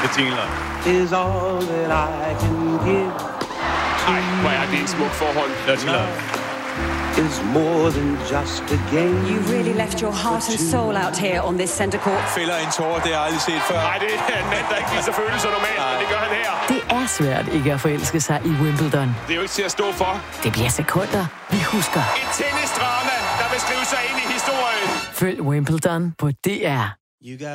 Bettina Love. Is all that I can give. Ej, hvor er det et smukt forhold. Dirty Love. Is more than just a game. You really left your heart and soul out here on this center court. Fælder en tårer, det har jeg aldrig set før. Nej, det er en mand, der ikke viser følelser normalt, men det gør han her. Det er svært ikke at forelske sig i Wimbledon. Det er jo ikke til at stå for. Det bliver sekunder, vi husker. Et tennisdrama, der vil skrive sig ind i historien. Følg Wimbledon på DR.